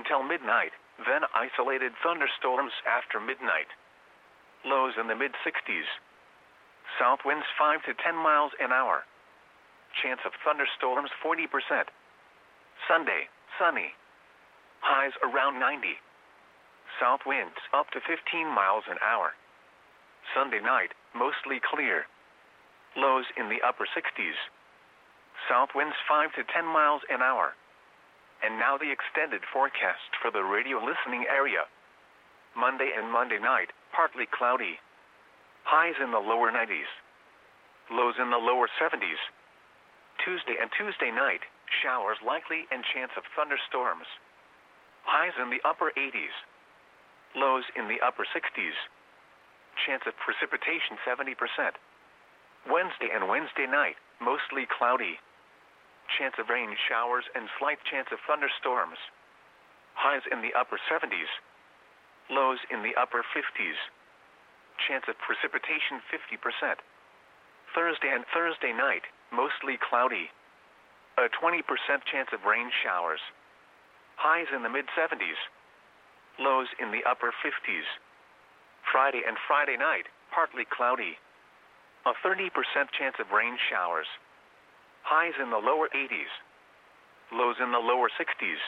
until midnight, then isolated thunderstorms after midnight. Lows in the mid-60s. South winds 5 to 10 miles an hour. Chance of thunderstorms 40%. Sunday, sunny. Highs around 90. South winds up to 15 miles an hour. Sunday night, mostly clear. Lows in the upper 60s. South winds 5 to 10 miles an hour. And now the extended forecast for the radio listening area. Monday and Monday night, partly cloudy. Highs in the lower 90s. Lows in the lower 70s. Tuesday and Tuesday night, showers likely and chance of thunderstorms. Highs in the upper 80s. Lows in the upper 60s. Chance of precipitation 70%. Wednesday and Wednesday night, mostly cloudy. Chance of rain showers and slight chance of thunderstorms. Highs in the upper 70s. Lows in the upper 50s. Chance of precipitation 50%. Thursday and Thursday night, mostly cloudy. A 20% chance of rain showers. Highs in the mid-70s. Lows in the upper 50s. Friday and Friday night, partly cloudy. A 30% chance of rain showers. Highs in the lower 80s. Lows in the lower 60s.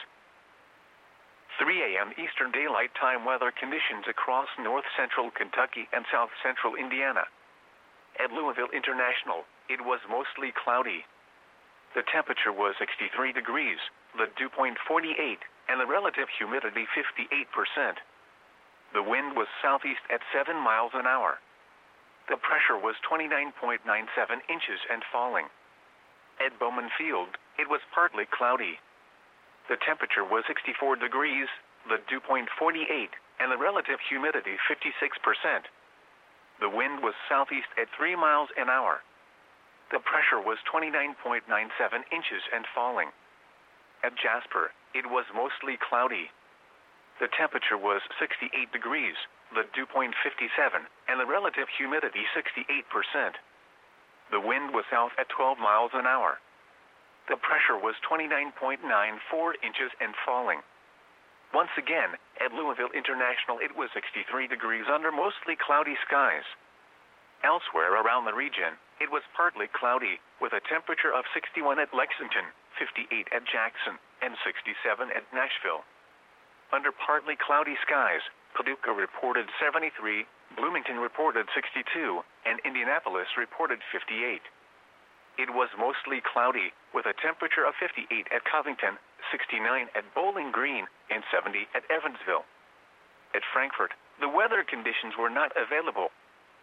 3 a.m. Eastern Daylight Time weather conditions across north-central Kentucky and south-central Indiana. At Louisville International, it was mostly cloudy. The temperature was 63 degrees, the dew point 48, and the relative humidity 58%. The wind was southeast at 7 miles an hour. The pressure was 29.97 inches and falling. At Bowman Field, it was partly cloudy. The temperature was 64 degrees, the dew point 48, and the relative humidity 56%. The wind was southeast at 3 miles an hour. The pressure was 29.97 inches and falling. At Jasper, it was mostly cloudy. The temperature was 68 degrees, the dew point 57, and the relative humidity 68%. The wind was south at 12 miles an hour. The pressure was 29.94 inches and falling. Once again, at Louisville International, it was 63 degrees under mostly cloudy skies. Elsewhere around the region, it was partly cloudy, with a temperature of 61 at Lexington, 58 at Jackson, and 67 at Nashville. Under partly cloudy skies, Paducah reported 73, Bloomington reported 62, and Indianapolis reported 58. It was mostly cloudy, with a temperature of 58 at Covington, 69 at Bowling Green, and 70 at Evansville. At Frankfort, the weather conditions were not available.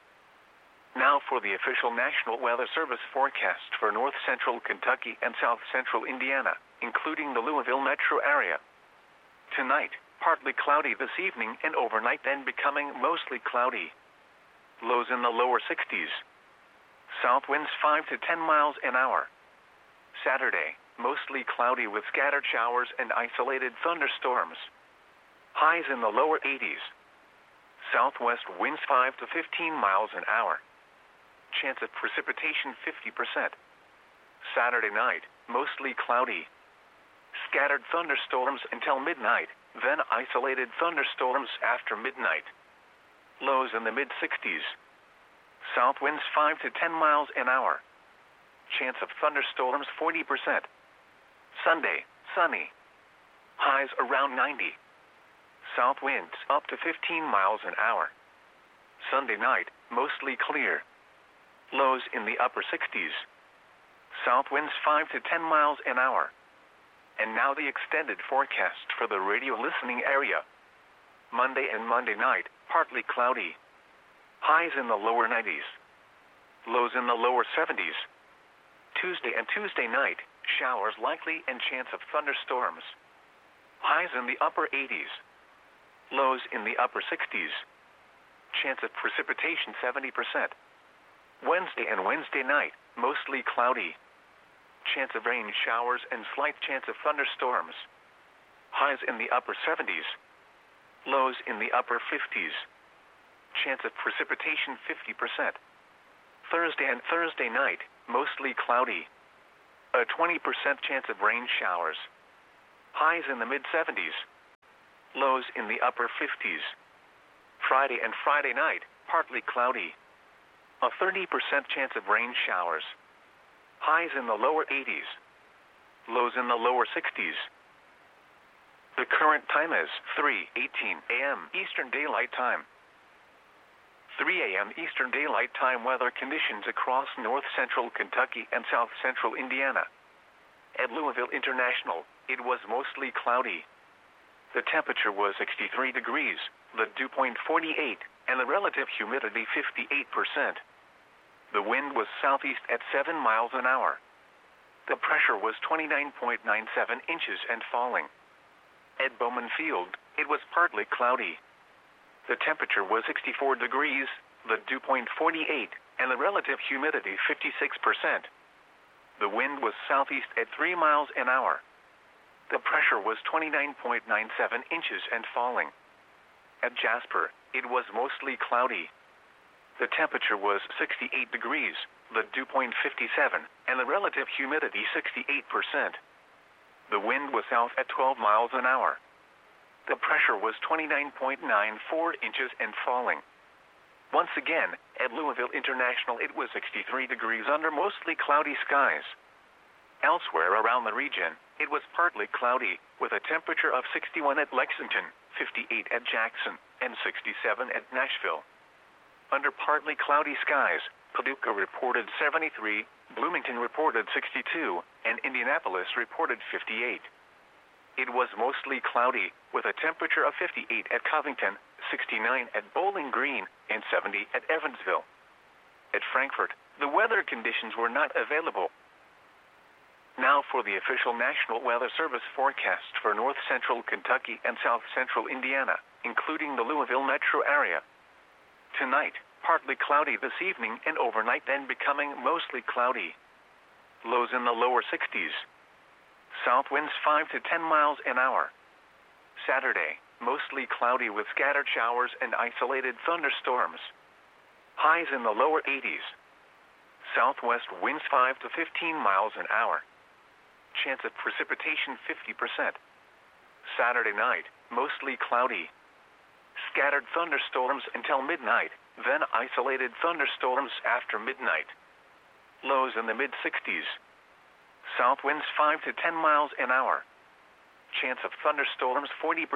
Now for the official National Weather Service forecast for north-central Kentucky and south-central Indiana, including the Louisville metro area. Tonight, partly cloudy this evening and overnight, then becoming mostly cloudy. Lows in the lower 60s. South winds 5 to 10 miles an hour. Saturday, mostly cloudy with scattered showers and isolated thunderstorms. Highs in the lower 80s. Southwest winds 5 to 15 miles an hour. Chance of precipitation 50%. Saturday night, mostly cloudy. Scattered thunderstorms until midnight, then isolated thunderstorms after midnight. Lows in the mid-60s. South winds 5 to 10 miles an hour. Chance of thunderstorms 40%. Sunday, sunny. Highs around 90. South winds up to 15 miles an hour. Sunday night, mostly clear. Lows in the upper 60s. South winds 5 to 10 miles an hour. And now the extended forecast for the radio listening area. Monday and Monday night, partly cloudy. Highs in the lower 90s. Lows in the lower 70s. Tuesday and Tuesday night, showers likely and chance of thunderstorms. Highs in the upper 80s. Lows in the upper 60s. Chance of precipitation 70%. Wednesday and Wednesday night, mostly cloudy. Chance of rain showers and slight chance of thunderstorms. Highs in the upper 70s. Lows in the upper 50s. Chance of precipitation 50%. Thursday and Thursday night, mostly cloudy. A 20% chance of rain showers. Highs in the mid-70s. Lows in the upper 50s. Friday and Friday night, partly cloudy. A 30% chance of rain showers. Highs in the lower 80s. Lows in the lower 60s. The current time is 3:18 a.m. Eastern Daylight Time. 3 a.m. Eastern Daylight Time weather conditions across north central Kentucky and south central Indiana. At Louisville International, it was mostly cloudy. The temperature was 63 degrees, the dew point 48, and the relative humidity 58%. The wind was southeast at 7 miles an hour. The pressure was 29.97 inches and falling. At Bowman Field, it was partly cloudy. The temperature was 64 degrees, the dew point 48, and the relative humidity 56%. The wind was southeast at 3 miles an hour. The pressure was 29.97 inches and falling. At Jasper, it was mostly cloudy. The temperature was 68 degrees, the dew point 57, and the relative humidity 68%. The wind was south at 12 miles an hour. The pressure was 29.94 inches and falling. Once again, at Louisville International it was 63 degrees under mostly cloudy skies. Elsewhere around the region, it was partly cloudy, with a temperature of 61 at Lexington, 58 at Jackson, and 67 at Nashville. Under partly cloudy skies, Paducah reported 73, Bloomington reported 62, and Indianapolis reported 58. It was mostly cloudy, with a temperature of 58 at Covington, 69 at Bowling Green, and 70 at Evansville. At Frankfort, the weather conditions were not available. Now for the official National Weather Service forecast for north central Kentucky and south central Indiana, including the Louisville metro area. Tonight, partly cloudy this evening and overnight, then becoming mostly cloudy. Lows in the lower 60s. South winds 5 to 10 miles an hour. Saturday, mostly cloudy with scattered showers and isolated thunderstorms. Highs in the lower 80s. Southwest winds 5 to 15 miles an hour. Chance of precipitation 50%. Saturday night, mostly cloudy. Scattered thunderstorms until midnight, then isolated thunderstorms after midnight. Lows in the mid-60s. South winds 5 to 10 miles an hour. Chance of thunderstorms 40%.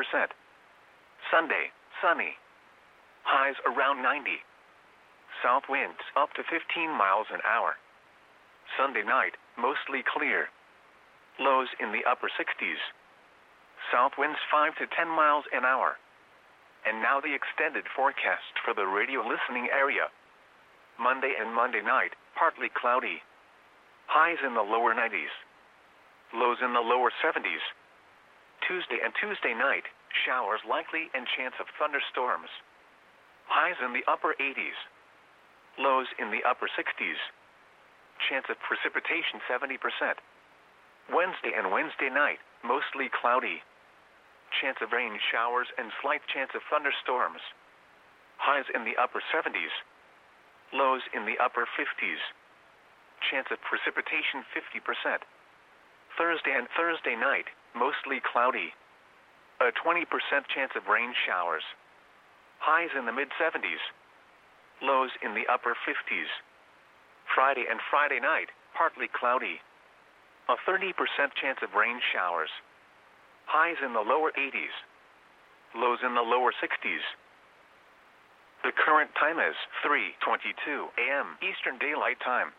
Sunday, sunny. Highs around 90. South winds up to 15 miles an hour. Sunday night, mostly clear. Lows in the upper 60s. South winds 5 to 10 miles an hour. And now the extended forecast for the radio listening area. Monday and Monday night, partly cloudy. Highs in the lower 90s. Lows in the lower 70s. Tuesday and Tuesday night, showers likely and chance of thunderstorms. Highs in the upper 80s. Lows in the upper 60s. Chance of precipitation 70%. Wednesday and Wednesday night, mostly cloudy. Chance of rain showers and slight chance of thunderstorms. Highs in the upper 70s. Lows in the upper 50s. Chance of precipitation 50%. Thursday and Thursday night, mostly cloudy. A 20% chance of rain showers. Highs in the mid-70s. Lows in the upper 50s. Friday and Friday night, partly cloudy. A 30% chance of rain showers. Highs in the lower 80s. Lows in the lower 60s. The current time is 3:22 a.m. Eastern Daylight Time.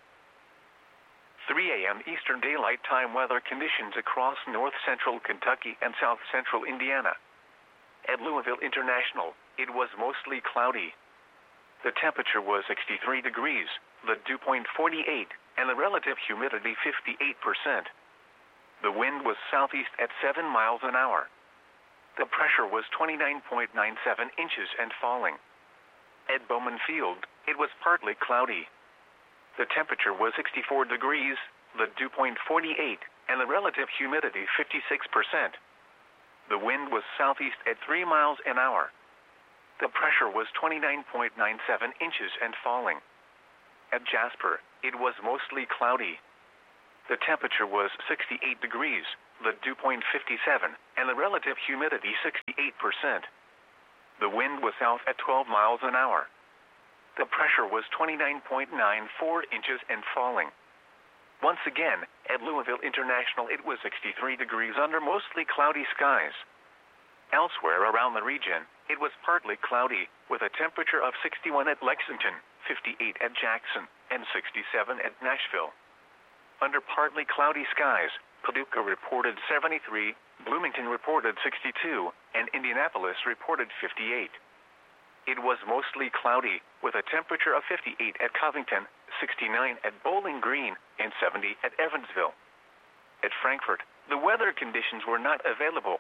3 a.m. Eastern Daylight Time weather conditions across north central Kentucky and south central Indiana. At Louisville International, it was mostly cloudy. The temperature was 63 degrees, the dew point 48, and the relative humidity 58%. The wind was southeast at 7 miles an hour. The pressure was 29.97 inches and falling. At Bowman Field, it was partly cloudy. The temperature was 64 degrees, the dew point 48, and the relative humidity 56%. The wind was southeast at 3 miles an hour. The pressure was 29.97 inches and falling. At Jasper, it was mostly cloudy. The temperature was 68 degrees, the dew point 57, and the relative humidity 68%. The wind was south at 12 miles an hour. The pressure was 29.94 inches and falling. Once again, at Louisville International it was 63 degrees under mostly cloudy skies. Elsewhere around the region, it was partly cloudy, with a temperature of 61 at Lexington, 58 at Jackson, and 67 at Nashville. Under partly cloudy skies, Paducah reported 73, Bloomington reported 62, and Indianapolis reported 58. It was mostly cloudy, with a temperature of 58 at Covington, 69 at Bowling Green, and 70 at Evansville. At Frankfort, the weather conditions were not available.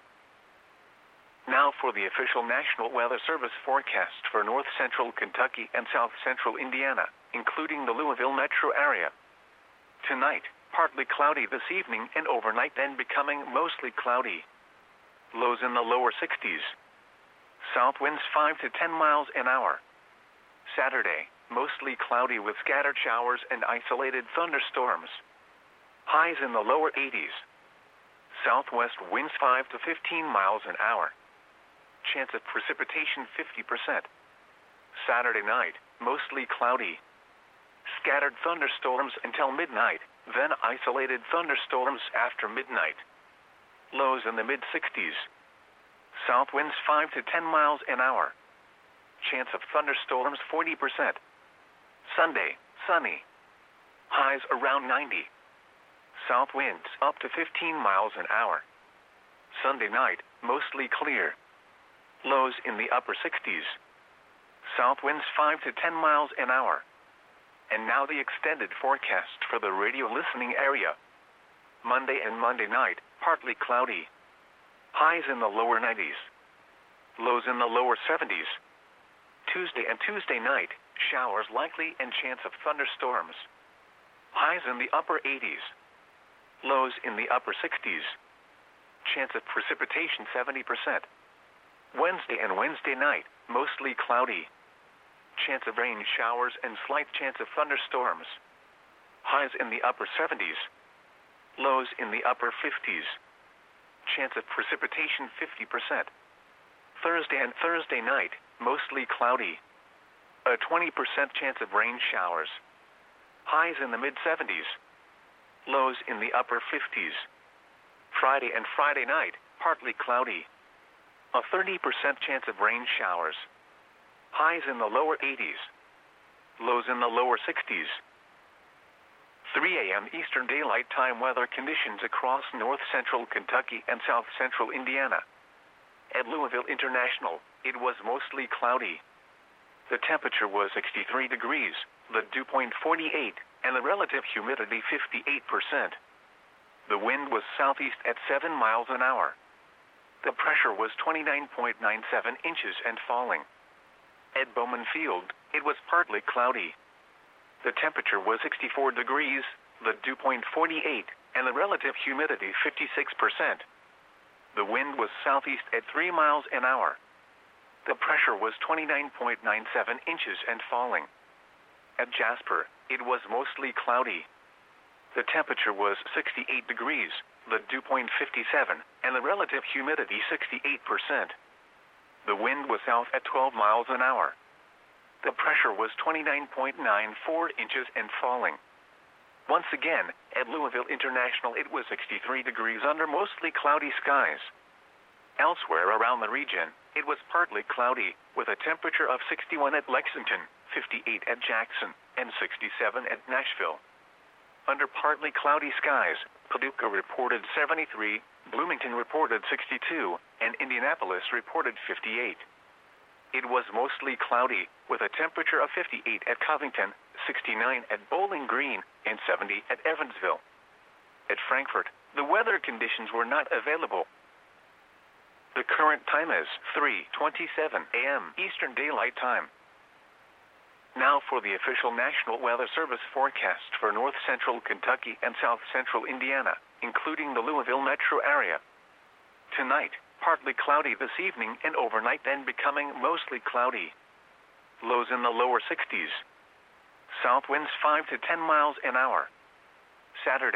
Now for the official National Weather Service forecast for north central Kentucky and south central Indiana, including the Louisville metro area. Tonight, partly cloudy this evening and overnight, then becoming mostly cloudy. Lows in the lower 60s. South winds 5 to 10 miles an hour. Saturday, mostly cloudy with scattered showers and isolated thunderstorms. Highs in the lower 80s. Southwest winds 5 to 15 miles an hour. Chance of precipitation 50%. Saturday night, mostly cloudy. Scattered thunderstorms until midnight, then isolated thunderstorms after midnight. Lows in the mid-60s. South winds 5 to 10 miles an hour. Chance of thunderstorms 40%. Sunday, sunny. Highs around 90. South winds up to 15 miles an hour. Sunday night, mostly clear. Lows in the upper 60s. South winds 5 to 10 miles an hour. And now the extended forecast for the radio listening area. Monday and Monday night, partly cloudy. Highs in the lower 90s. Lows in the lower 70s. Tuesday and Tuesday night, showers likely and chance of thunderstorms. Highs in the upper 80s. Lows in the upper 60s. Chance of precipitation 70%. Wednesday and Wednesday night, mostly cloudy. Chance of rain showers and slight chance of thunderstorms. Highs in the upper 70s. Lows in the upper 50s. Chance of precipitation 50%. Thursday and Thursday night, mostly cloudy. A 20% chance of rain showers. Highs in the mid-70s. Lows in the upper 50s. Friday and Friday night, partly cloudy. A 30% chance of rain showers. Highs in the lower 80s. Lows in the lower 60s. 3 a.m. Eastern Daylight Time weather conditions across north central Kentucky and south central Indiana. At Louisville International, it was mostly cloudy. The temperature was 63 degrees, the dew point 48, and the relative humidity 58%. The wind was southeast at 7 miles an hour. The pressure was 29.97 inches and falling. At Bowman Field, it was partly cloudy. The temperature was 64 degrees, the dew point 48, and the relative humidity 56%. The wind was southeast at 3 miles an hour. The pressure was 29.97 inches and falling. At Jasper, it was mostly cloudy. The temperature was 68 degrees, the dew point 57, and the relative humidity 68%. The wind was south at 12 miles an hour. The pressure was 29.94 inches and falling. Once again, at Louisville International it was 63 degrees under mostly cloudy skies. Elsewhere around the region, it was partly cloudy, with a temperature of 61 at Lexington, 58 at Jackson, and 67 at Nashville. Under partly cloudy skies, Paducah reported 73, Bloomington reported 62, and Indianapolis reported 58. It was mostly cloudy, with a temperature of 58 at Covington, 69 at Bowling Green, and 70 at Evansville. At Frankfort, the weather conditions were not available. The current time is 3:27 a.m. Eastern Daylight Time. Now for the official National Weather Service forecast for north central Kentucky and south central Indiana, including the Louisville metro area. Tonight, partly cloudy this evening and overnight, then becoming mostly cloudy. Lows in the lower 60s. South winds 5 to 10 miles an hour. Saturday,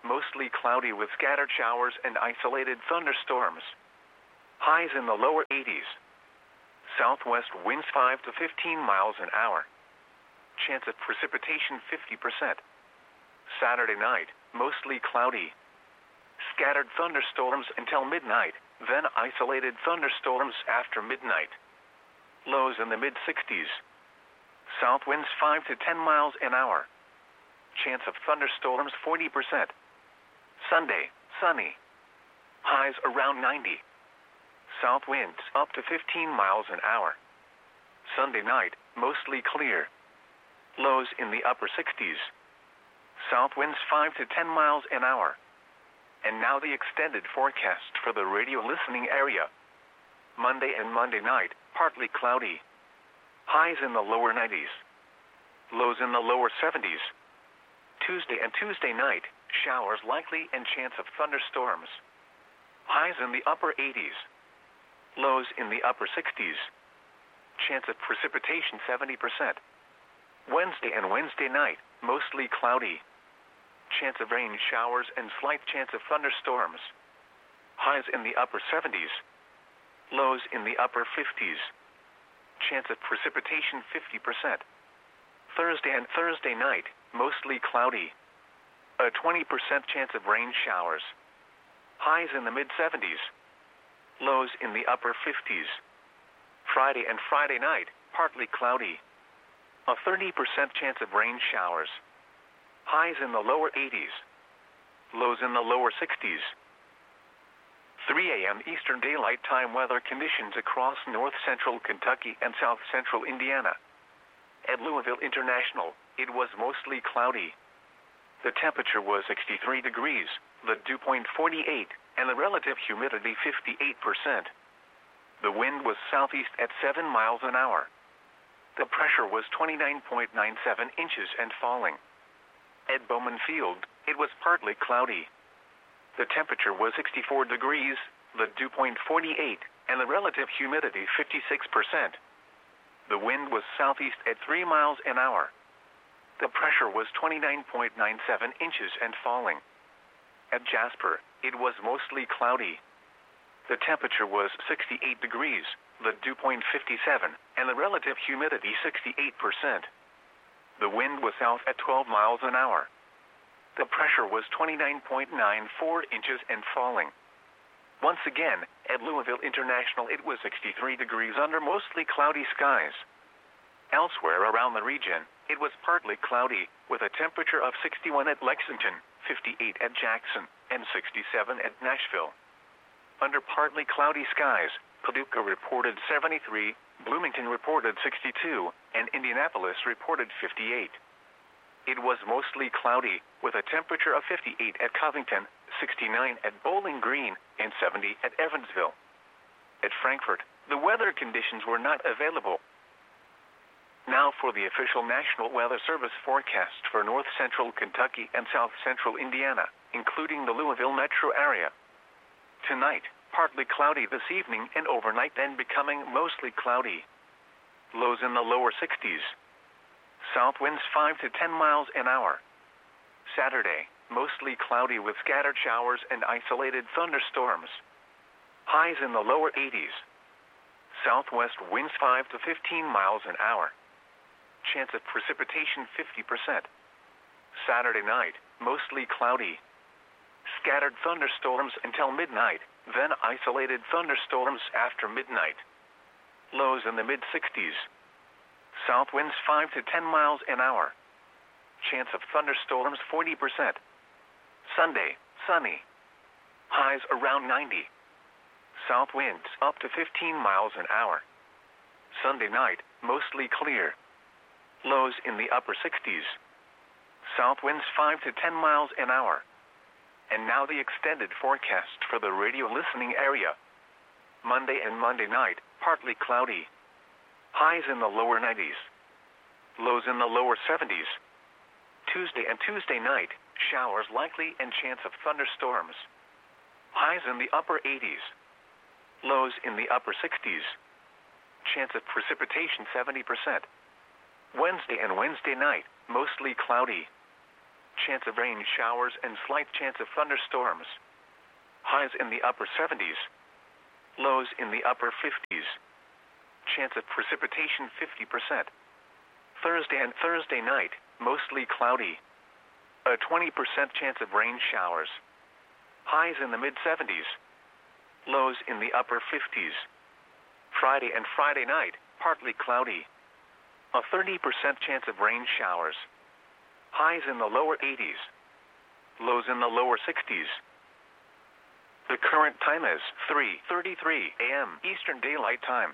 mostly cloudy with scattered showers and isolated thunderstorms. Highs in the lower 80s. Southwest winds 5 to 15 miles an hour. Chance of precipitation 50%. Saturday night, mostly cloudy. Scattered thunderstorms until midnight, then isolated thunderstorms after midnight. Lows in the mid-60s. South winds 5 to 10 miles an hour. Chance of thunderstorms 40%. Sunday, sunny. Highs around 90. South winds up to 15 miles an hour. Sunday night, mostly clear. Lows in the upper 60s. South winds 5 to 10 miles an hour. And now the extended forecast for the radio listening area. Monday and Monday night, partly cloudy. Highs in the lower 90s. Lows in the lower 70s. Tuesday and Tuesday night, showers likely and chance of thunderstorms. Highs in the upper 80s. Lows in the upper 60s. Chance of precipitation 70%. Wednesday and Wednesday night, mostly cloudy. Chance of rain showers and slight chance of thunderstorms. Highs in the upper 70s. Lows in the upper 50s. Chance of precipitation 50%. Thursday and Thursday night, mostly cloudy. A 20% chance of rain showers. Highs in the mid-70s. Lows in the upper 50s. Friday and Friday night, partly cloudy. A 30% chance of rain showers. Highs in the lower 80s. Lows in the lower 60s. 3 a.m. Eastern Daylight Time weather conditions across north central Kentucky and south central Indiana. At Louisville International, it was mostly cloudy. The temperature was 63 degrees, the dew point 48, and the relative humidity 58%. The wind was southeast at 7 miles an hour. The pressure was 29.97 inches and falling. At Bowman Field, it was partly cloudy. The temperature was 64 degrees, the dew point 48, and the relative humidity 56%. The wind was southeast at 3 miles an hour. The pressure was 29.97 inches and falling. At Jasper, it was mostly cloudy. The temperature was 68 degrees, the dew point 57, and the relative humidity 68%. The wind was south at 12 miles an hour. The pressure was 29.94 inches and falling. Once again, at Louisville International, it was 63 degrees under mostly cloudy skies. Elsewhere around the region, it was partly cloudy, with a temperature of 61 at Lexington, 58 at Jackson, and 67 at Nashville. Under partly cloudy skies, Paducah reported 73, Bloomington reported 62, and Indianapolis reported 58. It was mostly cloudy, with a temperature of 58 at Covington, 69 at Bowling Green, and 70 at Evansville. At Frankfort, the weather conditions were not available. Now for the official National Weather Service forecast for north central Kentucky and south central Indiana, including the Louisville metro area. Tonight, partly cloudy this evening and overnight, then becoming mostly cloudy. Lows in the lower 60s. South winds 5 to 10 miles an hour. Saturday, mostly cloudy with scattered showers and isolated thunderstorms. Highs in the lower 80s. Southwest winds 5 to 15 miles an hour. Chance of precipitation 50%. Saturday night, mostly cloudy. Scattered thunderstorms until midnight, then isolated thunderstorms after midnight. Lows in the mid-60s. South winds 5 to 10 miles an hour. Chance of thunderstorms 40%. Sunday, sunny. Highs around 90. South winds up to 15 miles an hour. Sunday night, mostly clear. Lows in the upper 60s. South winds 5 to 10 miles an hour. And now the extended forecast for the radio listening area. Monday and Monday night, partly cloudy. Highs in the lower 90s. Lows in the lower 70s. Tuesday and Tuesday night, showers likely and chance of thunderstorms. Highs in the upper 80s. Lows in the upper 60s. Chance of precipitation 70%. Wednesday and Wednesday night, mostly cloudy. Chance of rain showers and slight chance of thunderstorms. Highs in the upper 70s. Lows in the upper 50s. Chance of precipitation 50%. Thursday and Thursday night, mostly cloudy. A 20% chance of rain showers. Highs in the mid-70s. Lows in the upper 50s. Friday and Friday night, partly cloudy. A 30% chance of rain showers. Highs in the lower 80s. Lows in the lower 60s. The current time is 3:33 a.m. Eastern Daylight Time.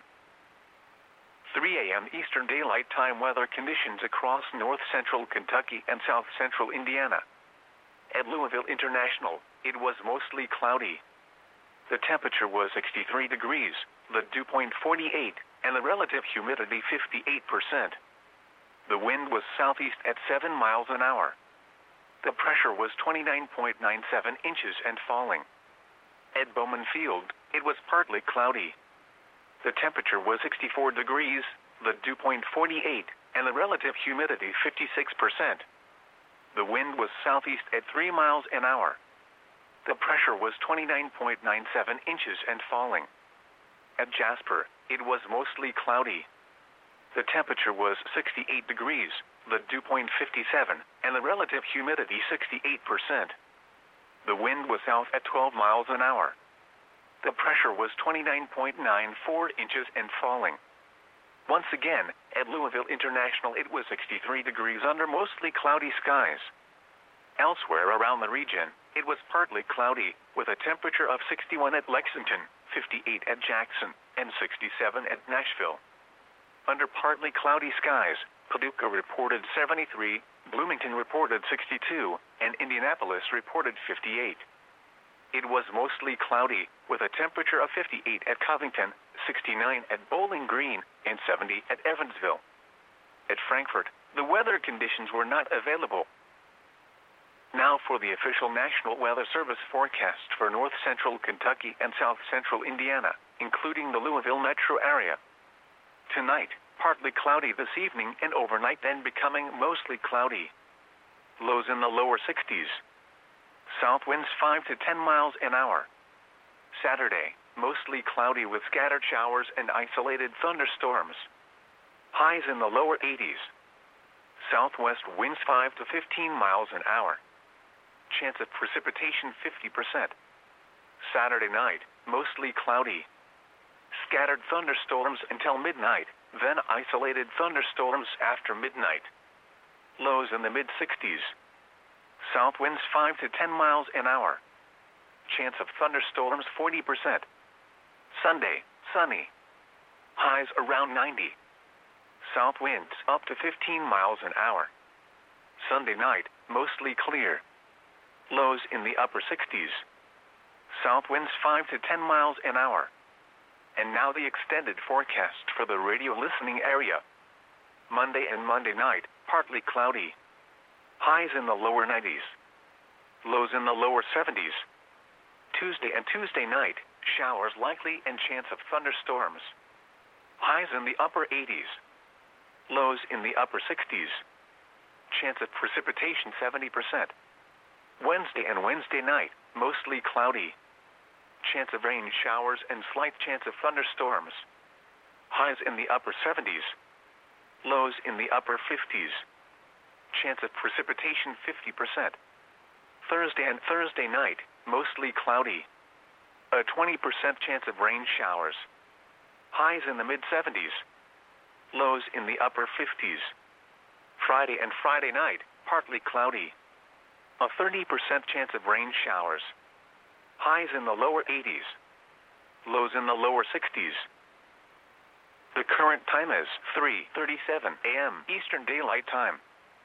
3 a.m. Eastern Daylight Time weather conditions across north central Kentucky and south central Indiana. At Louisville International, it was mostly cloudy. The temperature was 63 degrees, the dew point 48, and the relative humidity 58%. The wind was southeast at 7 miles an hour. The pressure was 29.97 inches and falling. At Bowman Field, it was partly cloudy. The temperature was 64 degrees, the dew point 48, and the relative humidity 56%. The wind was southeast at 3 miles an hour. The pressure was 29.97 inches and falling. At Jasper, it was mostly cloudy. The temperature was 68 degrees, the dew point 57, and the relative humidity 68%. The wind was south at 12 miles an hour. The pressure was 29.94 inches and falling. Once again, at Louisville International it was 63 degrees under mostly cloudy skies. Elsewhere around the region, it was partly cloudy, with a temperature of 61 at Lexington, 58 at Jackson, and 67 at Nashville. Under partly cloudy skies, Paducah reported 73, Bloomington reported 62, and Indianapolis reported 58. It was mostly cloudy, with a temperature of 58 at Covington, 69 at Bowling Green, and 70 at Evansville. At Frankfort, the weather conditions were not available. Now for the official National Weather Service forecast for north central Kentucky and south central Indiana, including the Louisville metro area. Tonight, partly cloudy this evening and overnight, then becoming mostly cloudy. Lows in the lower 60s. South winds 5 to 10 miles an hour. Saturday, mostly cloudy with scattered showers and isolated thunderstorms. Highs in the lower 80s. Southwest winds 5 to 15 miles an hour. Chance of precipitation 50%. Saturday night, mostly cloudy. Scattered thunderstorms until midnight, then isolated thunderstorms after midnight. Lows in the mid-60s. South winds 5 to 10 miles an hour. Chance of thunderstorms 40%. Sunday, sunny. Highs around 90. South winds up to 15 miles an hour. Sunday night, mostly clear. Lows in the upper 60s. South winds 5 to 10 miles an hour. And now the extended forecast for the radio listening area. Monday and Monday night, partly cloudy. Highs in the lower 90s. Lows in the lower 70s. Tuesday and Tuesday night, showers likely and chance of thunderstorms. Highs in the upper 80s. Lows in the upper 60s. Chance of precipitation 70%. Wednesday and Wednesday night, mostly cloudy. Chance of rain showers and slight chance of thunderstorms. Highs in the upper 70s. Lows in the upper 50s. Chance of precipitation 50%. Thursday and Thursday night, mostly cloudy. A 20% chance of rain showers. Highs in the mid-70s. Lows in the upper 50s. Friday and Friday night, partly cloudy. A 30% chance of rain showers. Highs in the lower 80s. Lows in the lower 60s. The current time is 3:37 a.m. Eastern Daylight Time.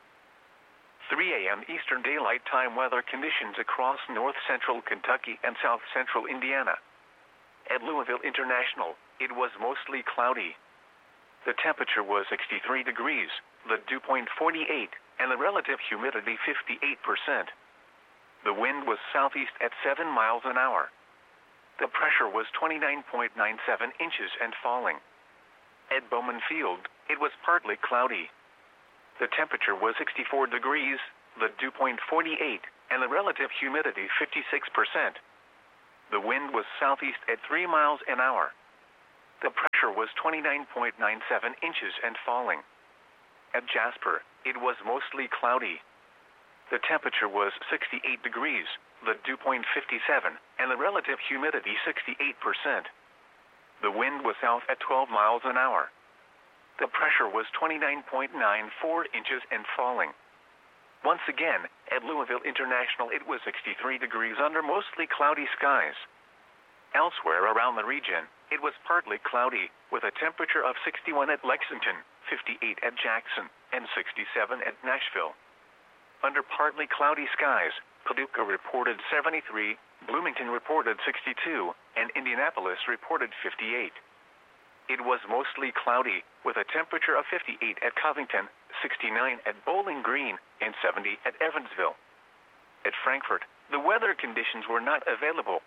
3 a.m. Eastern Daylight Time weather conditions across north central Kentucky and south central Indiana. At Louisville International, it was mostly cloudy. The temperature was 63 degrees, the dew point 48, and the relative humidity 58%. The wind was southeast at 7 miles an hour. The pressure was 29.97 inches and falling. At Bowman Field, it was partly cloudy. The temperature was 64 degrees, the dew point 48, and the relative humidity 56%. The wind was southeast at 3 miles an hour. The pressure was 29.97 inches and falling. At Jasper, it was mostly cloudy. The temperature was 68 degrees, the dew point 57, and the relative humidity 68%. The wind was south at 12 miles an hour. The pressure was 29.94 inches and falling. Once again, at Louisville International it was 63 degrees under mostly cloudy skies. Elsewhere around the region, it was partly cloudy, with a temperature of 61 at Lexington, 58 at Jackson, and 67 at Nashville. Under partly cloudy skies, Paducah reported 73, Bloomington reported 62, and Indianapolis reported 58. It was mostly cloudy, with a temperature of 58 at Covington, 69 at Bowling Green, and 70 at Evansville. At Frankfort, the weather conditions were not available.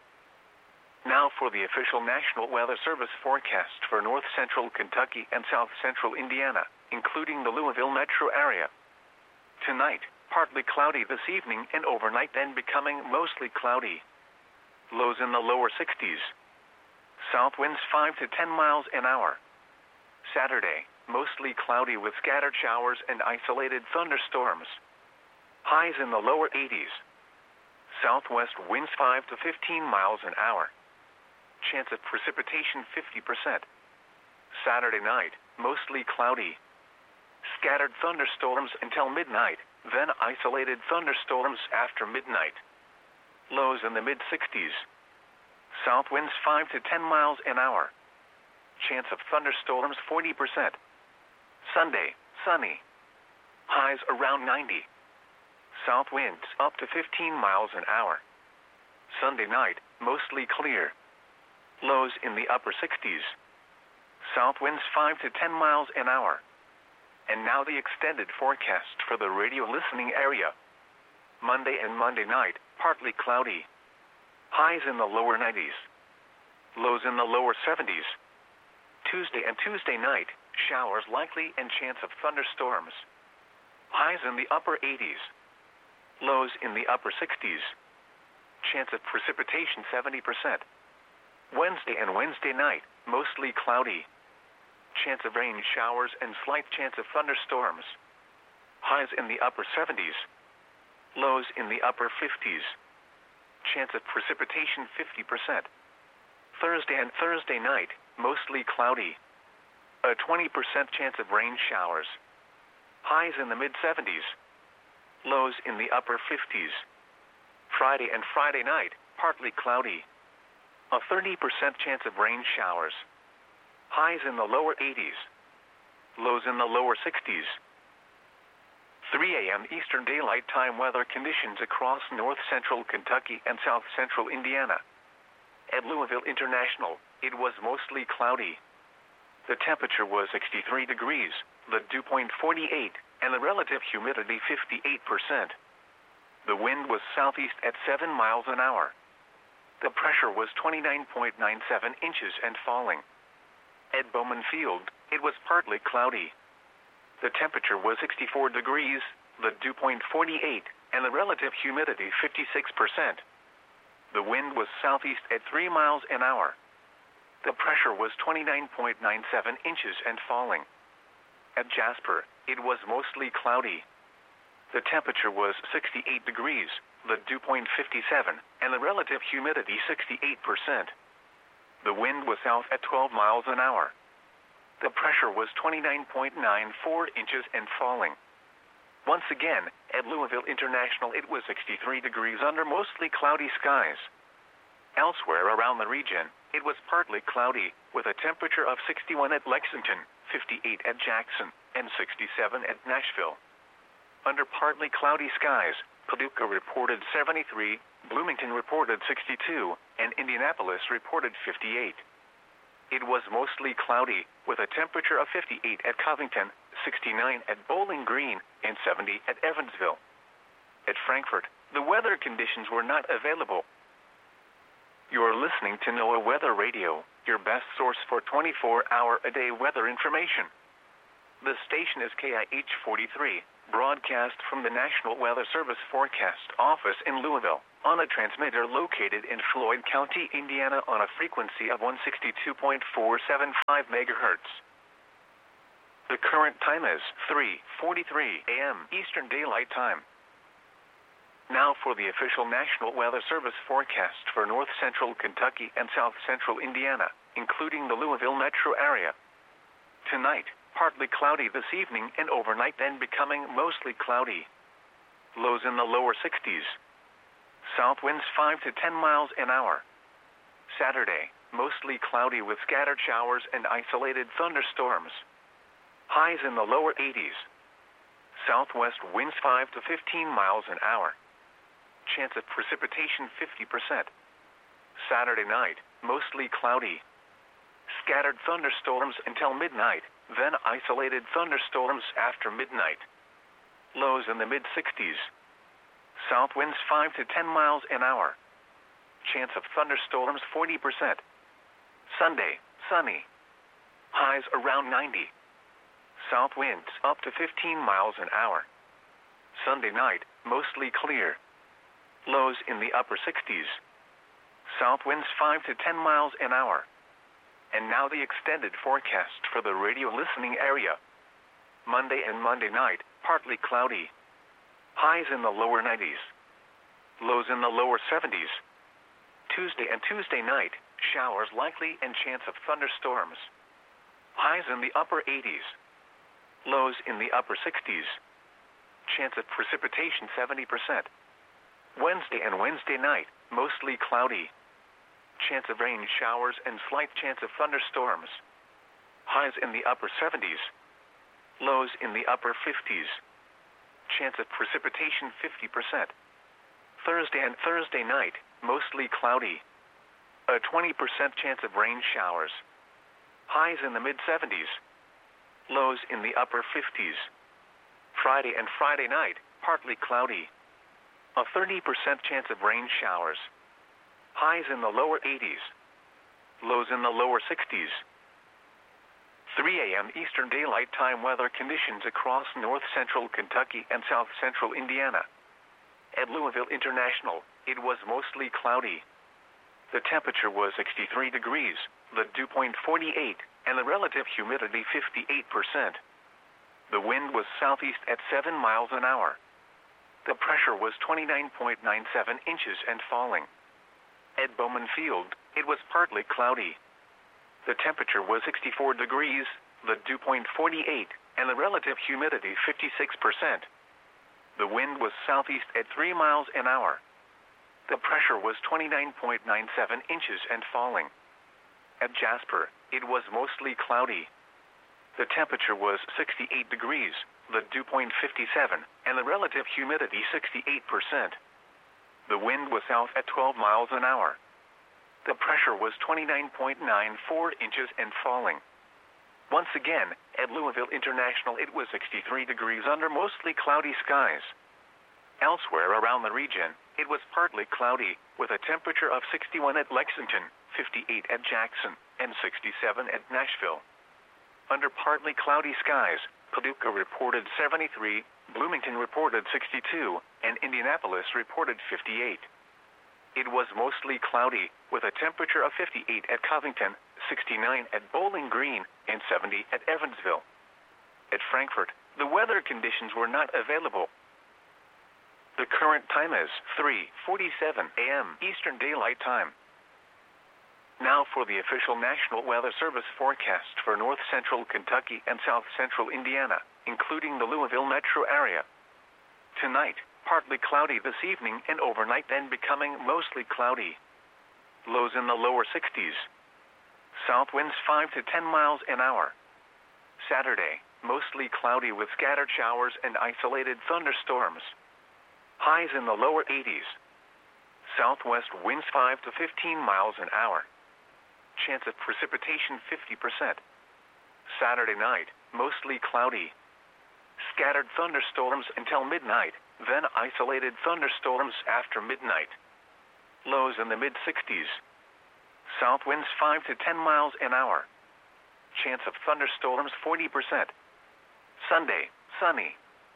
Now for the official National Weather Service forecast for north central Kentucky and south central Indiana, including the Louisville metro area. Tonight, partly cloudy this evening and overnight, then becoming mostly cloudy. Lows in the lower 60s. South winds 5 to 10 miles an hour. Saturday, mostly cloudy with scattered showers and isolated thunderstorms. Highs in the lower 80s. Southwest winds 5 to 15 miles an hour. Chance of precipitation 50%. Saturday night, mostly cloudy. Scattered thunderstorms until midnight, then isolated thunderstorms after midnight. Lows in the mid-60s. South winds 5 to 10 miles an hour. Chance of thunderstorms 40%. Sunday, sunny. Highs around 90. South winds up to 15 miles an hour. Sunday night, mostly clear. Lows in the upper 60s. South winds 5 to 10 miles an hour. And now the extended forecast for the radio listening area. Monday and Monday night, partly cloudy. Highs in the lower 90s. Lows in the lower 70s. Tuesday and Tuesday night, showers likely and chance of thunderstorms. Highs in the upper 80s. Lows in the upper 60s. Chance of precipitation 70%. Wednesday and Wednesday night, mostly cloudy. Chance of rain showers and slight chance of thunderstorms. Highs in the upper 70s. Lows in the upper 50s. Chance of precipitation 50%. Thursday and Thursday night, mostly cloudy. A 20% chance of rain showers. Highs in the mid-70s. Lows in the upper 50s. Friday and Friday night, partly cloudy. A 30% chance of rain showers. Highs in the lower 80s. Lows in the lower 60s. 3 a.m. Eastern Daylight Time weather conditions across north central Kentucky and south central Indiana. At Louisville International, it was mostly cloudy. The temperature was 63 degrees, the dew point 48, and the relative humidity 58%. The wind was southeast at 7 miles an hour. The pressure was 29.97 inches and falling. At Bowman Field, it was partly cloudy. The temperature was 64 degrees, the dew point 48, and the relative humidity 56%. The wind was southeast at 3 miles an hour. The pressure was 29.97 inches and falling. At Jasper, it was mostly cloudy. The temperature was 68 degrees, the dew point 57, and the relative humidity 68%. The wind was south at 12 miles an hour. The pressure was 29.94 inches and falling. Once again, at Louisville International it was 63 degrees under mostly cloudy skies. Elsewhere around the region, it was partly cloudy, with a temperature of 61 at Lexington, 58 at Jackson, and 67 at Nashville. Under partly cloudy skies, Paducah reported 73, Bloomington reported 62, and Indianapolis reported 58. It was mostly cloudy, with a temperature of 58 at Covington, 69 at Bowling Green, and 70 at Evansville. At Frankfort, the weather conditions were not available. You are listening to NOAA Weather Radio, your best source for 24-hour-a-day weather information. The station is KIH 43, Broadcast from the National Weather Service Forecast Office in Louisville, on a transmitter located in Floyd County, Indiana on a frequency of 162.475 megahertz. The current time is 3:43 a.m. Eastern Daylight Time. Now for the official National Weather Service forecast for north central Kentucky and south central Indiana, including the Louisville metro area. Tonight, partly cloudy this evening and overnight, then becoming mostly cloudy. Lows in the lower 60s. South winds 5 to 10 miles an hour. Saturday, mostly cloudy with scattered showers and isolated thunderstorms. Highs in the lower 80s. Southwest winds 5 to 15 miles an hour. Chance of precipitation 50%. Saturday night, mostly cloudy. Scattered thunderstorms until midnight, then isolated thunderstorms after midnight. Lows in the mid-60s. South winds 5 to 10 miles an hour. Chance of thunderstorms 40%. Sunday, sunny. Highs around 90. South winds up to 15 miles an hour. Sunday night, mostly clear. Lows in the upper 60s. South winds 5 to 10 miles an hour. And now the extended forecast for the radio listening area. Monday and Monday night, partly cloudy. Highs in the lower 90s. Lows in the lower 70s. Tuesday and Tuesday night, showers likely and chance of thunderstorms. Highs in the upper 80s. Lows in the upper 60s. Chance of precipitation 70%. Wednesday and Wednesday night, mostly cloudy. Chance of rain showers and slight chance of thunderstorms. Highs in the upper 70s. Lows in the upper 50s. Chance of precipitation 50%. Thursday and Thursday night, mostly cloudy. A 20% chance of rain showers. Highs in the mid-70s. Lows in the upper 50s. Friday and Friday night, partly cloudy. A 30% chance of rain showers. Highs in the lower 80s. Lows in the lower 60s. 3 a.m. Eastern Daylight Time weather conditions across north central Kentucky and south central Indiana. At Louisville International, it was mostly cloudy. The temperature was 63 degrees, the dew point 48, and the relative humidity 58%. The wind was southeast at 7 miles an hour. The pressure was 29.97 inches and falling. At Bowman Field, it was partly cloudy. The temperature was 64 degrees, the dew point 48, and the relative humidity 56%. The wind was southeast at 3 miles an hour. The pressure was 29.97 inches and falling. At Jasper, it was mostly cloudy. The temperature was 68 degrees, the dew point 57, and the relative humidity 68%. The wind was south at 12 miles an hour. The pressure was 29.94 inches and falling. Once again, at Louisville International, it was 63 degrees under mostly cloudy skies. Elsewhere around the region, it was partly cloudy, with a temperature of 61 at Lexington, 58 at Jackson, and 67 at Nashville. Under partly cloudy skies, Paducah reported 73, Bloomington reported 62, and Indianapolis reported 58. It was mostly cloudy, with a temperature of 58 at Covington, 69 at Bowling Green, and 70 at Evansville. At Frankfort, the weather conditions were not available. The current time is 3:47 a.m. Eastern Daylight Time. Now for the official National Weather Service forecast for north central Kentucky and south central Indiana, including the Louisville metro area. Tonight, partly cloudy this evening and overnight, then becoming mostly cloudy. Lows in the lower 60s. South winds 5 to 10 miles an hour. Saturday, mostly cloudy with scattered showers and isolated thunderstorms. Highs in the lower 80s. Southwest winds 5 to 15 miles an hour. Chance of precipitation 50%. Saturday night, mostly cloudy. Scattered thunderstorms until midnight, then isolated thunderstorms after midnight. Lows in the mid-60s. South winds 5 to 10 miles an hour. Chance of thunderstorms 40%. Sunday, sunny.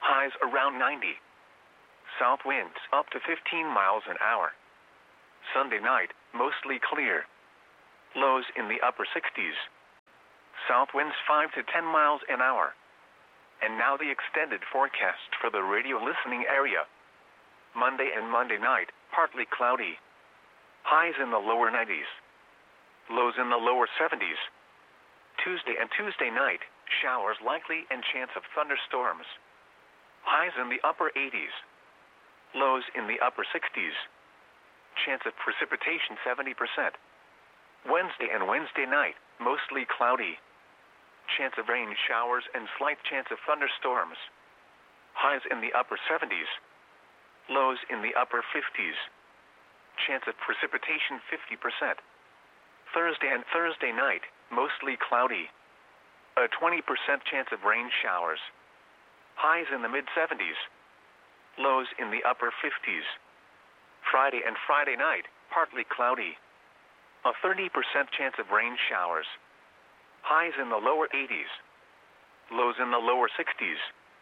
Highs around 90. South winds up to 15 miles an hour. Sunday night, mostly clear. Lows in the upper 60s. South winds 5 to 10 miles an hour. And now the extended forecast for the radio listening area. Monday and Monday night, partly cloudy. Highs in the lower 90s. Lows in the lower 70s. Tuesday and Tuesday night, showers likely and chance of thunderstorms. Highs in the upper 80s. Lows in the upper 60s. Chance of precipitation 70%. Wednesday and Wednesday night, mostly cloudy. Chance of rain showers and slight chance of thunderstorms. Highs in the upper 70s. Lows in the upper 50s. Chance of precipitation 50%. Thursday and Thursday night, mostly cloudy. A 20% chance of rain showers. Highs in the mid-70s. Lows in the upper 50s. Friday and Friday night, partly cloudy. A 30% chance of rain showers. Highs in the lower 80s. Lows in the lower 60s.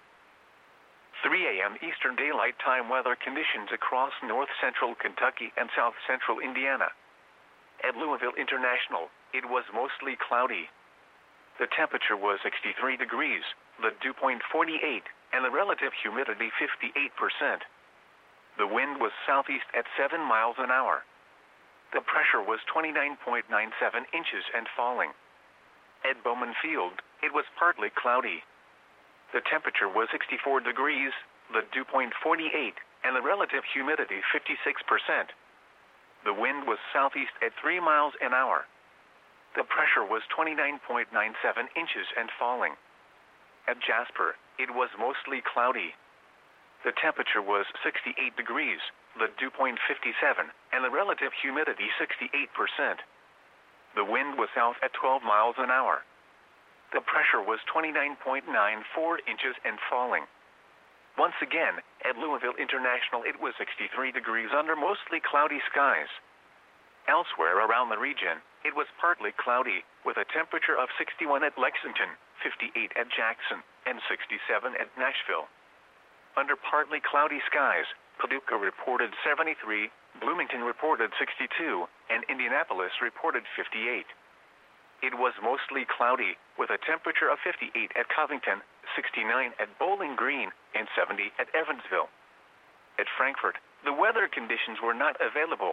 3 a.m. Eastern Daylight Time weather conditions across north-central Kentucky and south-central Indiana. At Louisville International, it was mostly cloudy. The temperature was 63 degrees, the dew point 48, and the relative humidity 58%. The wind was southeast at 7 miles an hour. The pressure was 29.97 inches and falling. At Bowman Field, it was partly cloudy. The temperature was 64 degrees, the dew point 48, and the relative humidity 56%. The wind was southeast at 3 miles an hour. The pressure was 29.97 inches and falling. At Jasper, it was mostly cloudy. The temperature was 68 degrees, the dew point 57, and the relative humidity 68%. The wind was south at 12 miles an hour. The pressure was 29.94 inches and falling. Once again, at Louisville International, it was 63 degrees under mostly cloudy skies. Elsewhere around the region, it was partly cloudy, with a temperature of 61 at Lexington, 58 at Jackson, and 67 at Nashville. Under partly cloudy skies, Paducah reported 73, Bloomington reported 62, and Indianapolis reported 58. It was mostly cloudy, with a temperature of 58 at Covington, 69 at Bowling Green, and 70 at Evansville. At Frankfort, the weather conditions were not available.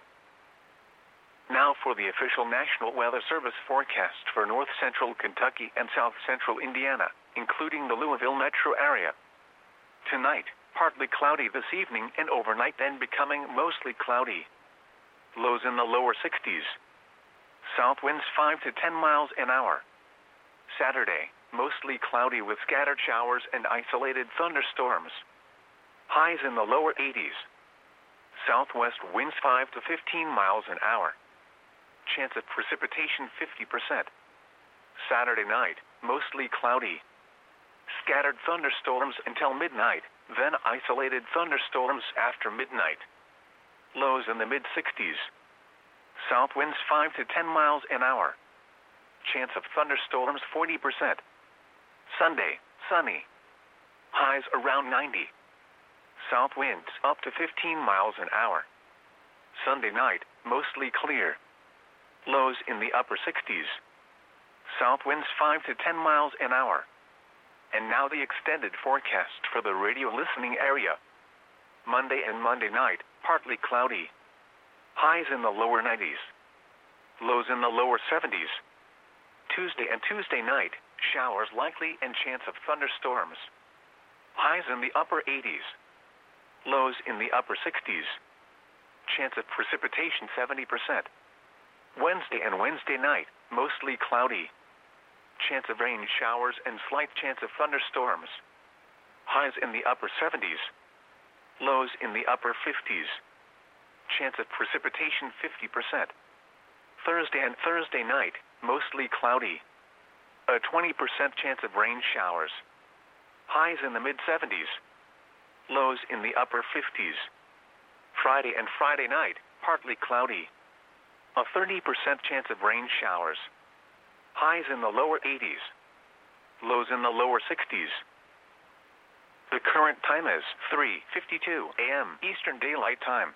Now for the official National Weather Service forecast for north-central Kentucky and south-central Indiana, including the Louisville metro area. Tonight, partly cloudy this evening and overnight, then becoming mostly cloudy. Lows in the lower 60s. South winds 5 to 10 miles an hour. Saturday, mostly cloudy with scattered showers and isolated thunderstorms. Highs in the lower 80s. Southwest winds 5 to 15 miles an hour. Chance of precipitation 50%. Saturday night, mostly cloudy. Scattered thunderstorms until midnight, then isolated thunderstorms after midnight. Lows in the mid-60s. South winds 5 to 10 miles an hour. Chance of thunderstorms 40%. Sunday, sunny. Highs around 90. South winds up to 15 miles an hour. Sunday night, mostly clear. Lows in the upper 60s. South winds 5 to 10 miles an hour. And now the extended forecast for the radio listening area. Monday and Monday night, partly cloudy. Highs in the lower 90s. Lows in the lower 70s. Tuesday and Tuesday night, showers likely and chance of thunderstorms. Highs in the upper 80s. Lows in the upper 60s. Chance of precipitation 70%. Wednesday and Wednesday night, mostly cloudy. Chance of rain showers and slight chance of thunderstorms. Highs in the upper 70s. Lows in the upper 50s. Chance of precipitation 50%. Thursday and Thursday night, mostly cloudy. A 20% chance of rain showers. Highs in the mid-70s. Lows in the upper 50s. Friday and Friday night, partly cloudy. A 30% chance of rain showers. Highs in the lower 80s. Lows in the lower 60s. The current time is 3:52 a.m. Eastern Daylight Time.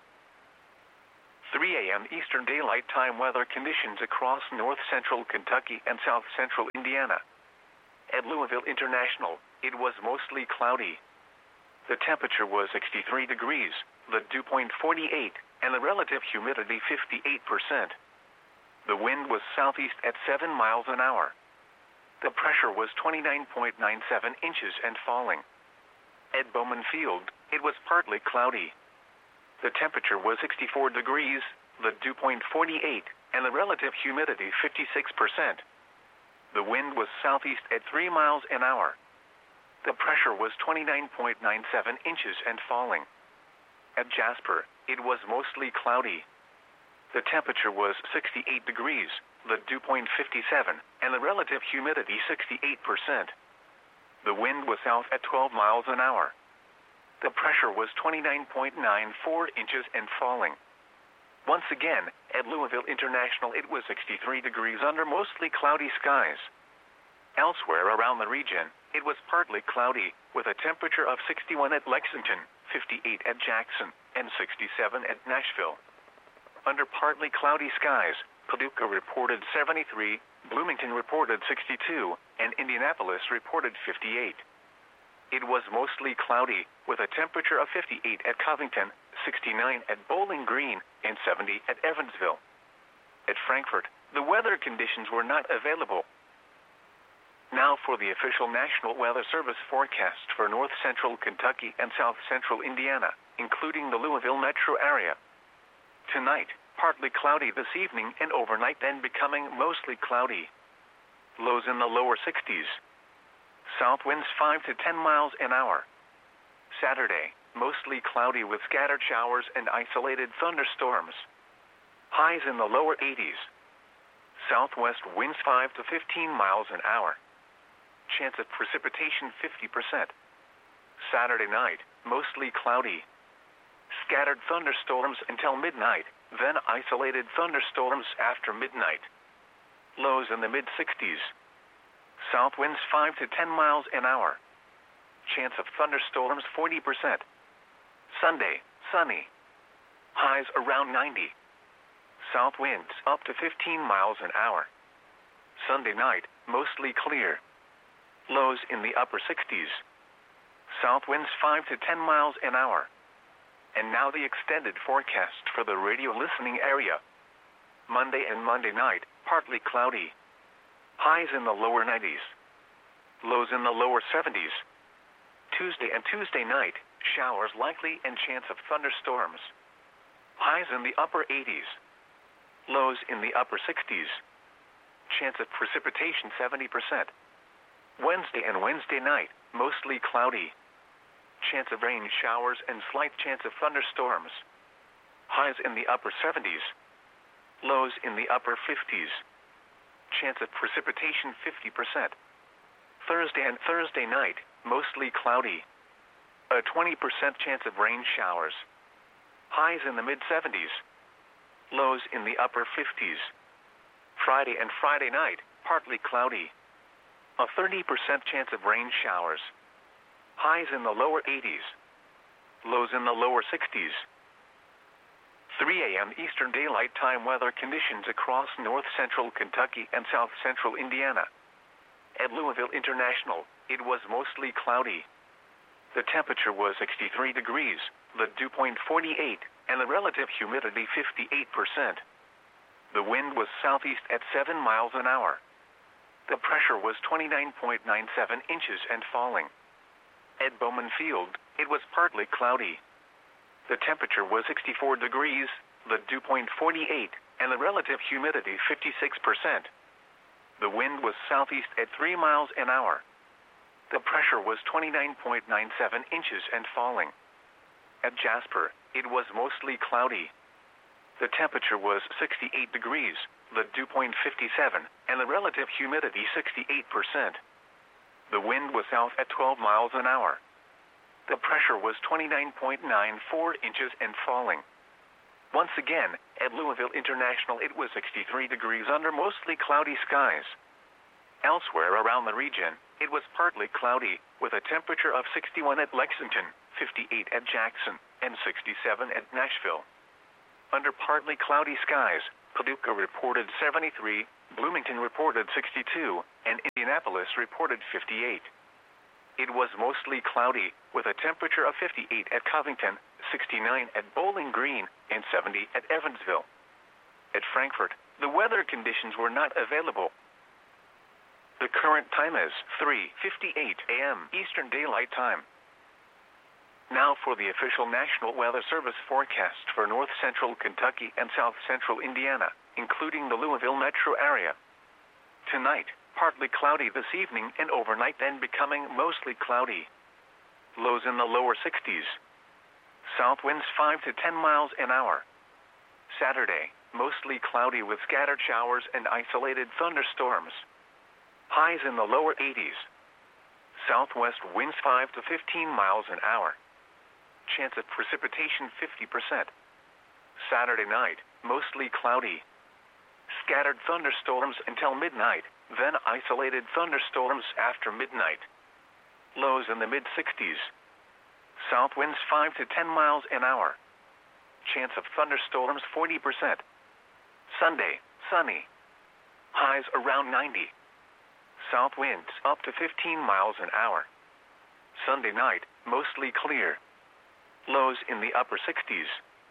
3 a.m. Eastern Daylight Time weather conditions across north central Kentucky and south central Indiana. At Louisville International, it was mostly cloudy. The temperature was 63 degrees, the dew point 48, and the relative humidity 58%. The wind was southeast at 7 miles an hour. The pressure was 29.97 inches and falling. At Bowman Field, it was partly cloudy. The temperature was 64 degrees, the dew point 48, and the relative humidity 56%. The wind was southeast at 3 miles an hour. The pressure was 29.97 inches and falling. At Jasper, it was mostly cloudy. The temperature was 68 degrees, the dew point 57, and the relative humidity 68%. The wind was south at 12 miles an hour. The pressure was 29.94 inches and falling. Once again, at Louisville International, it was 63 degrees under mostly cloudy skies. Elsewhere around the region, it was partly cloudy, with a temperature of 61 at Lexington, 58 at Jackson, and 67 at Nashville. Under partly cloudy skies, Paducah reported 73, Bloomington reported 62, and Indianapolis reported 58. It was mostly cloudy, with a temperature of 58 at Covington, 69 at Bowling Green, and 70 at Evansville. At Frankfort, the weather conditions were not available. Now for the official National Weather Service forecast for north central Kentucky and south central Indiana, including the Louisville metro area. Tonight, partly cloudy this evening and overnight, then becoming mostly cloudy. Lows in the lower 60s. South winds 5 to 10 miles an hour. Saturday, mostly cloudy with scattered showers and isolated thunderstorms. Highs in the lower 80s. Southwest winds 5 to 15 miles an hour. Chance of precipitation 50%. Saturday night, mostly cloudy. Scattered thunderstorms until midnight, then isolated thunderstorms after midnight. Lows in the mid-60s. South winds 5 to 10 miles an hour. Chance of thunderstorms 40%. Sunday, sunny. Highs around 90. South winds up to 15 miles an hour. Sunday night, mostly clear. Lows in the upper 60s. South winds 5 to 10 miles an hour. And now the extended forecast for the radio listening area. Monday and Monday night, partly cloudy. Highs in the lower 90s. Lows in the lower 70s. Tuesday and Tuesday night, showers likely and chance of thunderstorms. Highs in the upper 80s. Lows in the upper 60s. Chance of precipitation 70%. Wednesday and Wednesday night, mostly cloudy. Chance of rain showers and slight chance of thunderstorms. Highs in the upper 70s. Lows in the upper 50s. Chance of precipitation 50%. Thursday and Thursday night, mostly cloudy. A 20% chance of rain showers. Highs in the mid-70s. Lows in the upper 50s. Friday and Friday night, partly cloudy. A 30% chance of rain showers. Highs in the lower 80s. Lows in the lower 60s. 3 a.m. Eastern Daylight Time weather conditions across north central Kentucky and south central Indiana. At Louisville International, it was mostly cloudy. The temperature was 63 degrees, the dew point 48, and the relative humidity 58%. The wind was southeast at 7 miles an hour. The pressure was 29.97 inches and falling. At Bowman Field, it was partly cloudy. The temperature was 64 degrees, the dew point 48, and the relative humidity 56%. The wind was southeast at 3 miles an hour. The pressure was 29.97 inches and falling. At Jasper, it was mostly cloudy. The temperature was 68 degrees, the dew point 57, and the relative humidity 68%. The wind was south at 12 miles an hour. The pressure was 29.94 inches and falling. Once again, at Louisville International, it was 63 degrees under mostly cloudy skies. Elsewhere around the region, it was partly cloudy, with a temperature of 61 at Lexington, 58 at Jackson, and 67 at Nashville. Under partly cloudy skies, Paducah reported 73, Bloomington reported 62, and Indianapolis reported 58. It was mostly cloudy, with a temperature of 58 at Covington, 69 at Bowling Green, and 70 at Evansville. At Frankfort, the weather conditions were not available. The current time is 3:58 a.m. Eastern Daylight Time. Now for the official National Weather Service forecast for north central Kentucky and south central Indiana, including the Louisville metro area. Tonight, partly cloudy this evening and overnight, then becoming mostly cloudy. Lows in the lower 60s. South winds 5 to 10 miles an hour. Saturday, mostly cloudy with scattered showers and isolated thunderstorms. Highs in the lower 80s. Southwest winds 5 to 15 miles an hour. Chance of precipitation 50%. Saturday night, mostly cloudy. Scattered thunderstorms until midnight, then isolated thunderstorms after midnight. Lows in the mid-60s. South winds 5 to 10 miles an hour. Chance of thunderstorms 40%. Sunday, sunny. Highs around 90. South winds up to 15 miles an hour. Sunday night, mostly clear. Lows in the upper 60s.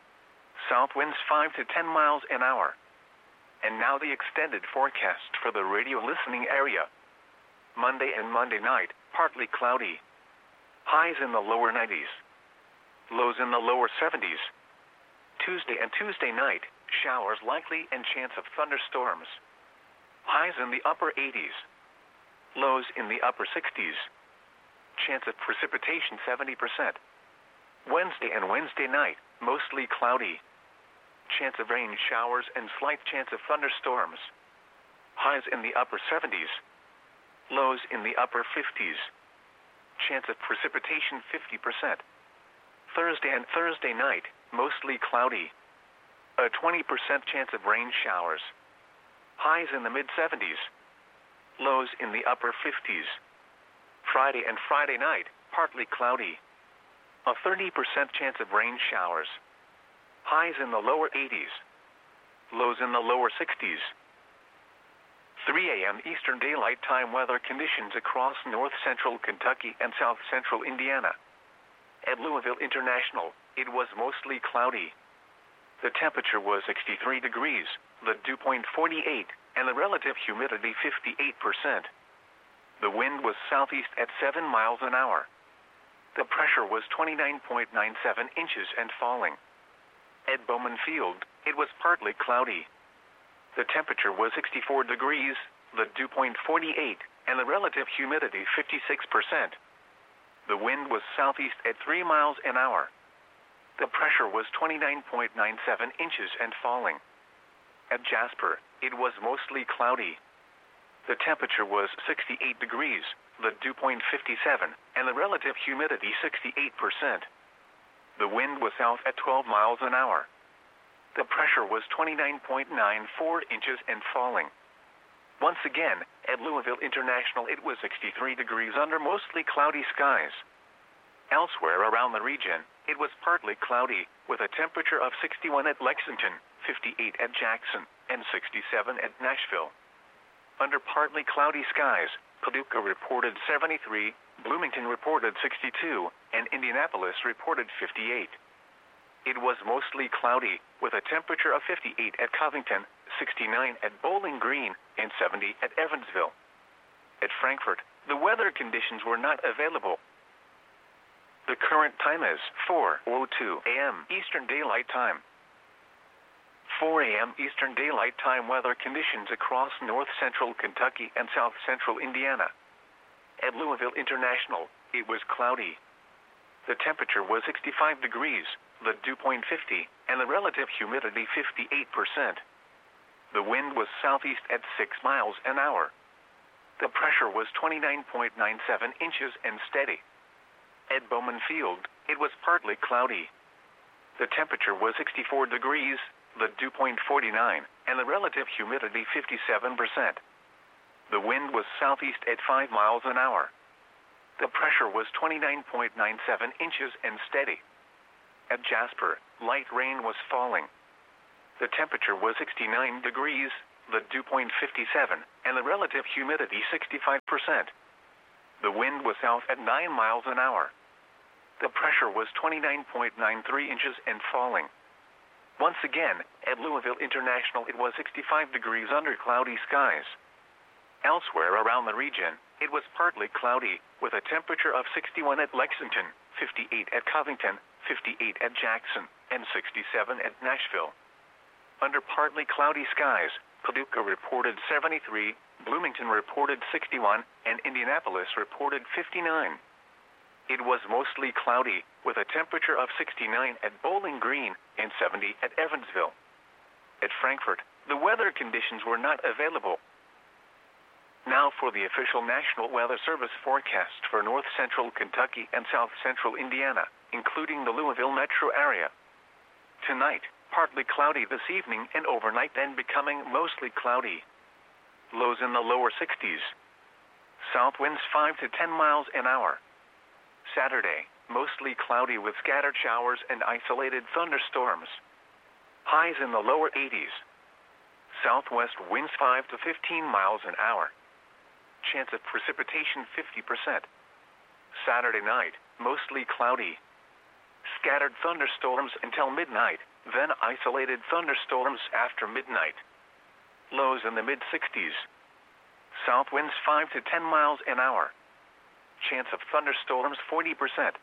South winds 5 to 10 miles an hour. And now the extended forecast for the radio listening area. Monday and Monday night, partly cloudy. Highs in the lower 90s. Lows in the lower 70s. Tuesday and Tuesday night, showers likely and chance of thunderstorms. Highs in the upper 80s. Lows in the upper 60s. Chance of precipitation 70%. Wednesday and Wednesday night, mostly cloudy. Chance of rain showers and slight chance of thunderstorms. Highs in the upper 70s. Lows in the upper 50s. Chance of precipitation 50%. Thursday and Thursday night, mostly cloudy. A 20% chance of rain showers. Highs in the mid-70s. Lows in the upper 50s. Friday and Friday night, partly cloudy. A 30% chance of rain showers. Highs in the lower 80s. Lows in the lower 60s. 3 a.m. Eastern Daylight Time weather conditions across north central Kentucky and south central Indiana. At Louisville International, it was mostly cloudy. The temperature was 63 degrees, the dew point 48, and the relative humidity 58%. The wind was southeast at 7 miles an hour. The pressure was 29.97 inches and falling. At Bowman Field, it was partly cloudy. The temperature was 64 degrees, the dew point 48, and the relative humidity 56%. The wind was southeast at 3 miles an hour. The pressure was 29.97 inches and falling. At Jasper, it was mostly cloudy. The temperature was 68 degrees, the dew point 57, and the relative humidity 68%. The wind was south at 12 miles an hour. The pressure was 29.94 inches and falling. Once again, at Louisville International, it was 63 degrees under mostly cloudy skies. Elsewhere around the region, it was partly cloudy, with a temperature of 61 at Lexington, 58 at Jackson, and 67 at Nashville. Under partly cloudy skies, Paducah reported 73, Bloomington reported 62, and Indianapolis reported 58. It was mostly cloudy, with a temperature of 58 at Covington, 69 at Bowling Green, and 70 at Evansville. At Frankfort, the weather conditions were not available. The current time is 4:02 a.m. Eastern Daylight Time. 4 a.m. Eastern Daylight Time weather conditions across north central Kentucky and south central Indiana. At Louisville International, it was cloudy. The temperature was 65 degrees, the dew point 50, and the relative humidity 58%. The wind was southeast at 6 miles an hour. The pressure was 29.97 inches and steady. At Bowman Field, it was partly cloudy. The temperature was 64 degrees, the dew point 49, and the relative humidity 57%. The wind was southeast at 5 miles an hour. The pressure was 29.97 inches and steady. At Jasper, light rain was falling. The temperature was 69 degrees, the dew point 57, and the relative humidity 65%. The wind was south at 9 miles an hour. The pressure was 29.93 inches and falling. Once again, at Louisville International it was 65 degrees under cloudy skies. Elsewhere around the region, it was partly cloudy, with a temperature of 61 at Lexington, 58 at Covington, 58 at Jackson, and 67 at Nashville. Under partly cloudy skies, Paducah reported 73, Bloomington reported 61, and Indianapolis reported 59. It was mostly cloudy, with a temperature of 69 at Bowling Green and 70 at Evansville. At Frankfort, the weather conditions were not available. Now for the official National Weather Service forecast for north central Kentucky and south central Indiana, including the Louisville metro area. Tonight, partly cloudy this evening and overnight, then becoming mostly cloudy. Lows in the lower 60s. South winds 5 to 10 miles an hour. Saturday, mostly cloudy with scattered showers and isolated thunderstorms. Highs in the lower 80s. Southwest winds 5 to 15 miles an hour. Chance of precipitation 50%. Saturday night, mostly cloudy. Scattered thunderstorms until midnight, then isolated thunderstorms after midnight. Lows in the mid-60s. South winds 5 to 10 miles an hour. Chance of thunderstorms 40%.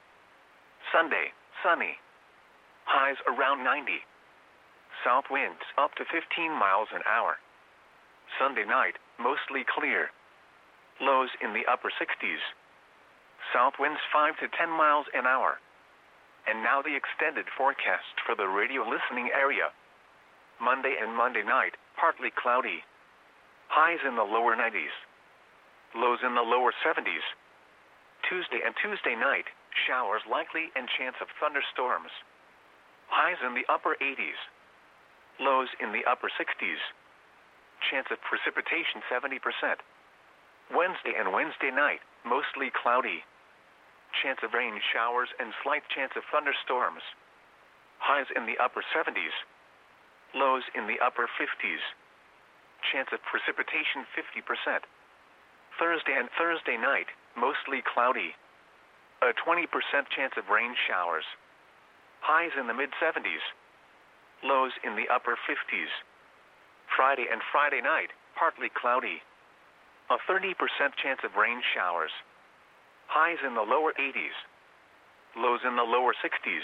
Sunday, sunny. Highs around 90. South winds up to 15 miles an hour. Sunday night, mostly clear. Lows in the upper 60s. South winds 5 to 10 miles an hour. And now the extended forecast for the radio listening area. Monday and Monday night, partly cloudy. Highs in the lower 90s. Lows in the lower 70s. Tuesday and Tuesday night, showers likely and chance of thunderstorms. Highs in the upper 80s. Lows in the upper 60s. Chance of precipitation 70%. Wednesday and Wednesday night, mostly cloudy. Chance of rain showers and slight chance of thunderstorms. Highs in the upper 70s. Lows in the upper 50s. Chance of precipitation 50%. Thursday and Thursday night, mostly cloudy. A 20% chance of rain showers. Highs in the mid-70s. Lows in the upper 50s. Friday and Friday night, partly cloudy. A 30% chance of rain showers. Highs in the lower 80s. Lows in the lower 60s.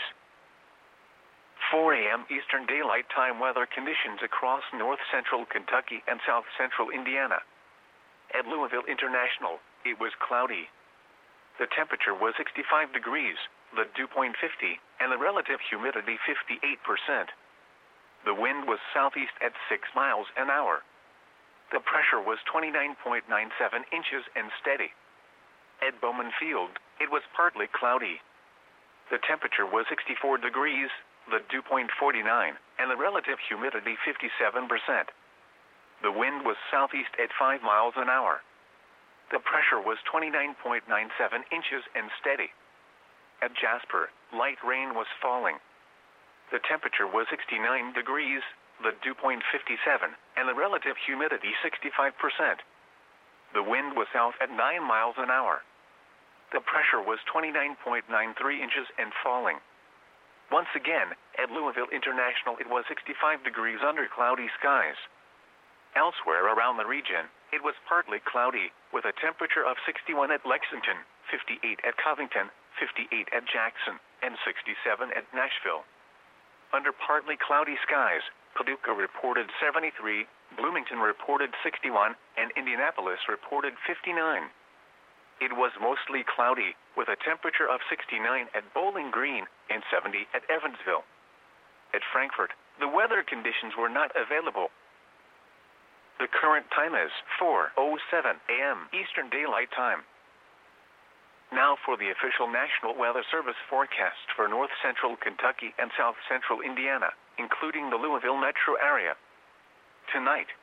4 a.m. Eastern Daylight Time weather conditions across north central Kentucky and south central Indiana. At Louisville International, it was cloudy. The temperature was 65 degrees, the dew point 50, and the relative humidity 58%. The wind was southeast at 6 miles an hour. The pressure was 29.97 inches and steady. At Bowman Field, it was partly cloudy. The temperature was 64 degrees, the dew point 49, and the relative humidity 57%. The wind was southeast at 5 miles an hour. The pressure was 29.97 inches and steady. At Jasper, light rain was falling. The temperature was 69 degrees, the dew point 57, and the relative humidity 65%. The wind was south at 9 miles an hour. The pressure was 29.93 inches and falling. Once again, at Louisville International it was 65 degrees under cloudy skies. Elsewhere around the region, it was partly cloudy, with a temperature of 61 at Lexington, 58 at Covington, 58 at Jackson, and 67 at Nashville. Under partly cloudy skies, Paducah reported 73, Bloomington reported 61, and Indianapolis reported 59. It was mostly cloudy, with a temperature of 69 at Bowling Green and 70 at Evansville. At Frankfort, the weather conditions were not available. The current time is 4:07 a.m. Eastern Daylight Time. Now for the official National Weather Service forecast for north central Kentucky and south central Indiana, including the Louisville metro area. Tonight,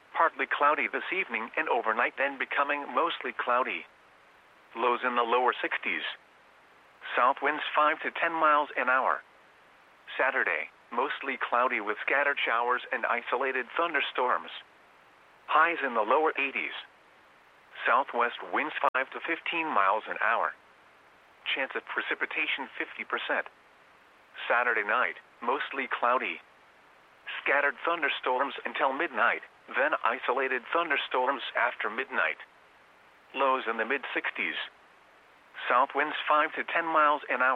Partly cloudy this evening and overnight, then becoming mostly cloudy. Lows in the lower 60s. South winds 5 to 10 miles an hour. Saturday, mostly cloudy with scattered showers and isolated thunderstorms. Highs in the lower 80s. Southwest winds 5 to 15 miles an hour. Chance of precipitation 50%. Saturday night, mostly cloudy. Scattered thunderstorms until midnight, then isolated thunderstorms after midnight. Lows in the mid-60s. South winds 5 to 10 miles an hour.